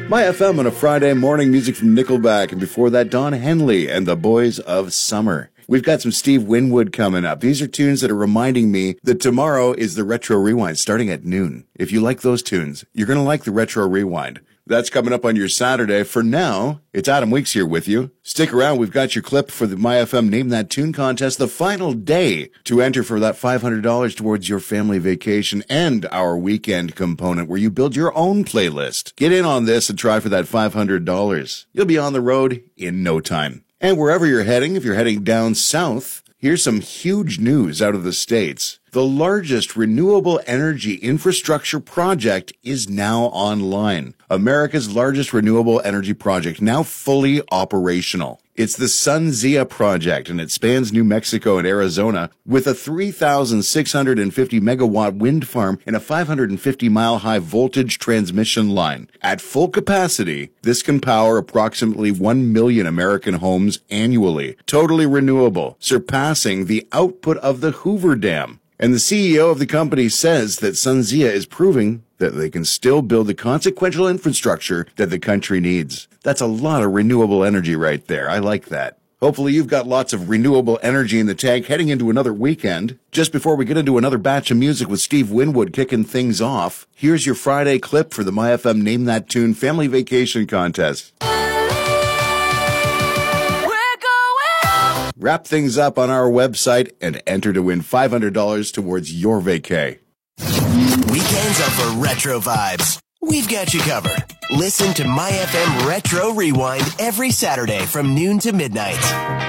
My FM on a Friday morning, music from Nickelback, and before that, Don Henley and the Boys of Summer. We've got some Steve Winwood coming up. These are tunes that are reminding me that tomorrow is the Retro Rewind starting at noon. If you like those tunes, you're going to like the Retro Rewind. That's coming up on your Saturday. For now, it's Adam Weeks here with you. Stick around. We've got your clip for the MyFM Name That Tune contest, the final day to enter for that $500 towards your family vacation, and our weekend component where you build your own playlist. Get in on this and try for that $500. You'll be on the road in no time. And wherever you're heading, if you're heading down south, here's some huge news out of the States. The largest renewable energy infrastructure project is now online. America's largest renewable energy project, now fully operational. It's the SunZia project, and it spans New Mexico and Arizona with a 3,650 megawatt wind farm and a 550-mile high voltage transmission line. At full capacity, this can power approximately 1 million American homes annually, totally renewable, surpassing the output of the Hoover Dam. And the CEO of the company says that SunZia is proving that they can still build the consequential infrastructure that the country needs. That's a lot of renewable energy right there. I like that. Hopefully you've got lots of renewable energy in the tank heading into another weekend. Just before we get into another batch of music with Steve Winwood kicking things off, here's your Friday clip for the MyFM Name That Tune Family Vacation Contest. Wrap things up on our website and enter to win $500 towards your vacay. Weekends are for retro vibes. We've got you covered. Listen to My FM Retro Rewind every Saturday from noon to midnight.